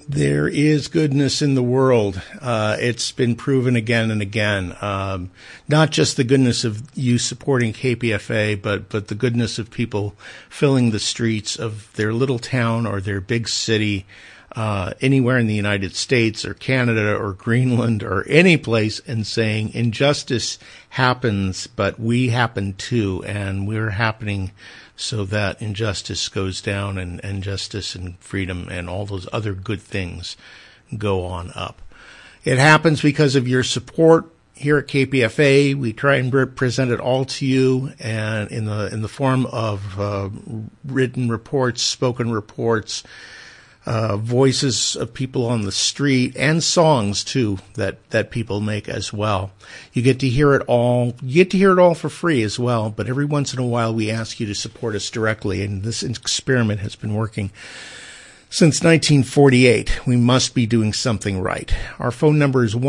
There is goodness in the world. It's been proven again and again. Not just the goodness of you supporting KPFA, but the goodness of people filling the streets of their little town or their big city, anywhere in the United States or Canada or Greenland or any place, and saying injustice happens, but we happen too, and we're happening so that injustice goes down and justice and freedom and all those other good things go on up. It happens because of your support here at KPFA. We try and present it all to you, and in the form of written reports, spoken reports, voices of people on the street, and songs too that people make as well. You get to hear it all. You get to hear it all for free as well. But every once in a while, we ask you to support us directly, and this experiment has been working since 1948. We must be doing something right. Our phone number is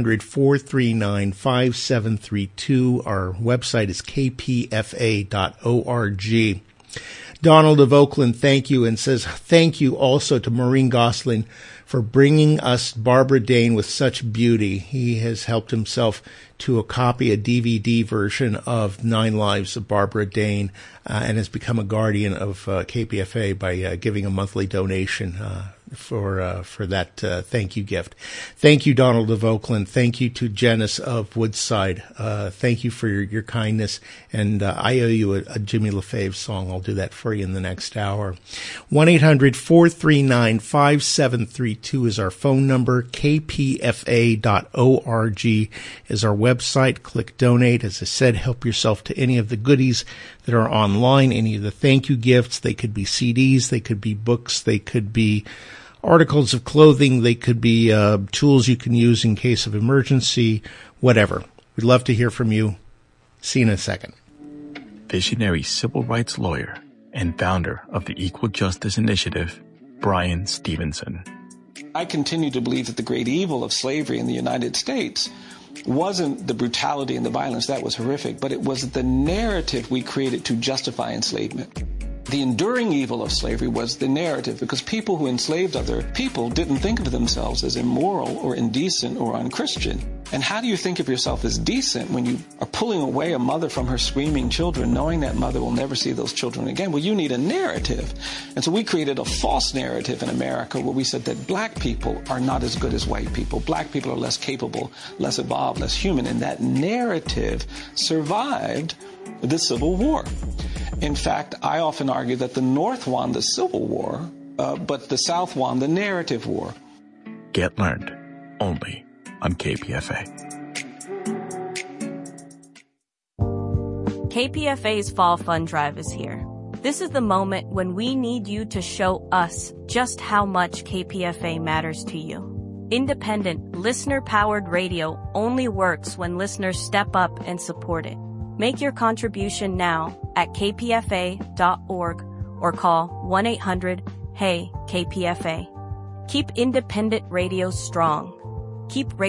1-800-439-5732. Our website is kpfa.org. Donald of Oakland, thank you, and says thank you also to Maureen Gosselin for bringing us Barbara Dane with such beauty. He has helped himself to a DVD version of 9 Lives of Barbara Dane, and has become a guardian of KPFA by giving a monthly donation for that thank you gift. Thank you, Donald of Oakland. Thank you to Janice of Woodside. Thank you for your kindness. And I owe you a Jimmy LaFave song. I'll do that for you in the next hour. 1-800-439-5732 is our phone number. KPFA.org is our website. Click donate. As I said, help yourself to any of the goodies that are online, any of the thank you gifts. They could be CDs, they could be books, they could be articles of clothing, they could be tools you can use in case of emergency, whatever. We'd love to hear from you. See you in a second. Visionary civil rights lawyer and founder of the Equal Justice Initiative, Bryan Stevenson. I continue to believe that the great evil of slavery in the United States wasn't the brutality and the violence, that was horrific, but it was the narrative we created to justify enslavement. The enduring evil of slavery was the narrative, because people who enslaved other people didn't think of themselves as immoral or indecent or unchristian. And how do you think of yourself as decent when you are pulling away a mother from her screaming children, knowing that mother will never see those children again? Well, you need a narrative. And so we created a false narrative in America where we said that black people are not as good as white people. Black people are less capable, less evolved, less human. And that narrative survived the Civil War. In fact, I often argue that the North won the Civil War, but the South won the narrative war. Get learned only on KPFA. KPFA's Fall Fund Drive is here. This is the moment when we need you to show us just how much KPFA matters to you. Independent, listener-powered radio only works when listeners step up and support it. Make your contribution now at kpfa.org or call 1-800-HEY-KPFA. Keep independent radio strong. Keep